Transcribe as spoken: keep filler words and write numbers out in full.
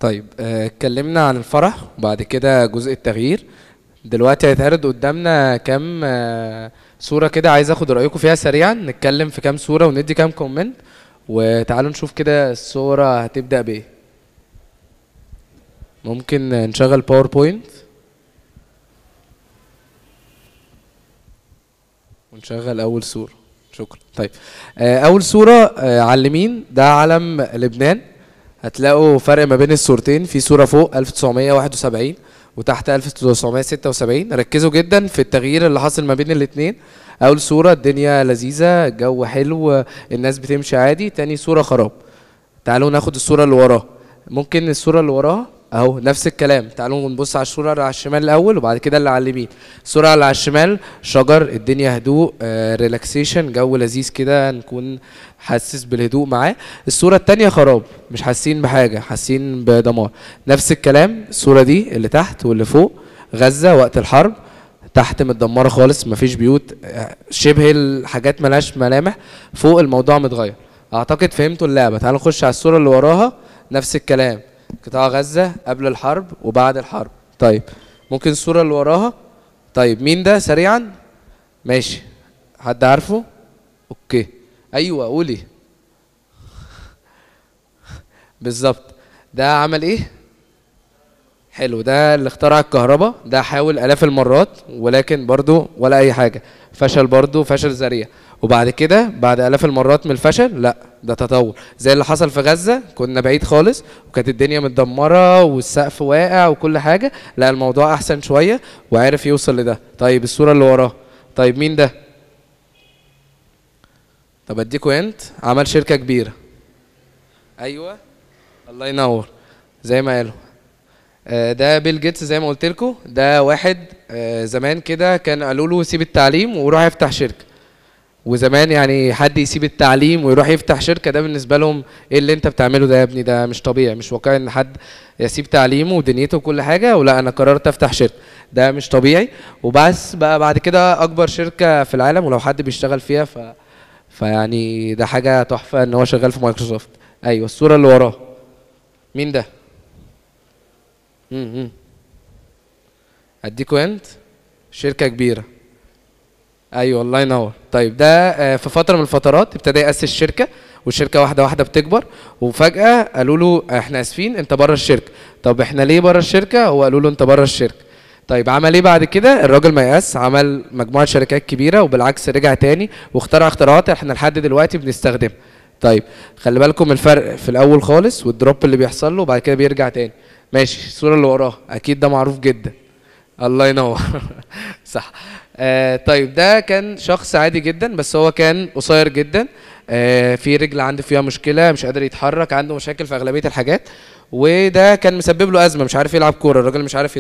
طيب آه، اتكلمنا عن الفرح وبعد كده جزء التغيير. دلوقتي هيتعرض قدامنا كام آه، صورة كده، عايز اخد رأيكم فيها سريعا. نتكلم في كام صورة وندي كام كومنت، وتعالوا نشوف كده الصورة هتبدأ بايه. ممكن نشغل باوربوينت ونشغل اول صورة. شكرا. طيب آه، اول صورة آه، على اليمين ده علم لبنان. هتلاقوا فرق ما بين الصورتين، في صورة فوق ألف وتسعمية واحد وسبعين وتحت ألف وتسعمية ستة وسبعين. ركزوا جدا في التغيير اللي حاصل ما بين الاتنين. اول صورة الدنيا لذيذة، الجو حلو، الناس بتمشي عادي. تاني صورة خراب. تعالوا ناخد الصورة اللي وراها. ممكن الصورة اللي وراها اهو نفس الكلام. تعالوا نبص على الصورة اللي على الشمال الاول وبعد كده اللي على اليمين. الصورة اللي على الشمال شجر، الدنيا هدوء، آه ريلاكسيشن، جو لذيذ كده، نكون حاسس بالهدوء معاه. الصورة التانية خراب، مش حاسين بحاجة، حاسين بدمار. نفس الكلام الصورة دي اللي تحت واللي فوق، غزة وقت الحرب، تحت متدمرة خالص، مفيش بيوت، آه، شبه الحاجات ملهاش ملامح. فوق الموضوع متغير. اعتقد فهمتوا اللعبة. تعالوا نخش على الصورة اللي وراها. نفس الكلام، قطاع غزة قبل الحرب وبعد الحرب. طيب ممكن الصورة اللي وراها. طيب مين ده سريعا؟ ماشي، حد عارفه؟ اوكي، ايوه قولي. بالظبط. ده عمل ايه؟ حلو، ده اللي اخترع الكهرباء. ده حاول الاف المرات ولكن برضو ولا اي حاجة، فشل برضو، فشل ذريع. وبعد كده بعد الاف المرات من الفشل، لا ده تطور زي اللي حصل في غزة. كنا بعيد خالص وكانت الدنيا متدمرة والسقف واقع وكل حاجة، لا الموضوع احسن شوية وعرف يوصل لده. طيب الصورة اللي وراها. طيب مين ده؟ طب اديكوا انت، عمل شركة كبيرة. ايوه الله ينور، زي ما قالوا. آه، ده بيل جيتس زي ما قلت لكم. ده واحد آه، زمان كده كان قالوا له سيب التعليم وروح يفتح شركة. وزمان يعني حد يسيب التعليم ويروح يفتح شركة، ده بالنسبة لهم ايه اللي انت بتعمله ده يا ابني؟ ده مش طبيعي، مش واقعي ان حد يسيب تعليمه ودنيته وكل حاجة ولا انا قررت افتح شركة. ده مش طبيعي. وبس بقى بعد كده اكبر شركة في العالم، ولو حد بيشتغل فيها ف فيعني ده حاجة تحفة ان هو شغال في مايكروسوفت. ايوه الصورة اللي وراه. مين ده؟ امم اديكوا انت، شركة كبيرة. ايوه الله ينور. طيب ده آه، في فترة من الفترات ابتدى يأسس شركة، والشركة واحدة واحدة بتكبر، وفجأة قالوا له احنا اسفين انت بره الشركة. طب احنا ليه بره الشركة؟ هو قالوا له انت بره الشركة. طيب عمل ايه بعد كده؟ الراجل ما يأس، عمل مجموعة شركات كبيرة، وبالعكس رجع تاني واخترع اختراعات احنا لحد دلوقتي بنستخدمها. طيب خلي بالكم الفرق في الاول خالص والدروب اللي بيحصل له وبعد كده بيرجع تاني. ماشي الصورة اللي وراها اكيد ده معروف جدا. الله ينور. صح. آه طيب ده كان شخص عادي جدا، بس هو كان قصير جدا. آه في رجل عنده فيها مشكلة، مش قادر يتحرك، عنده مشاكل في أغلبية الحاجات. وده كان مسبب له أزمة، مش عارف يلعب كورة، الراجل مش عارف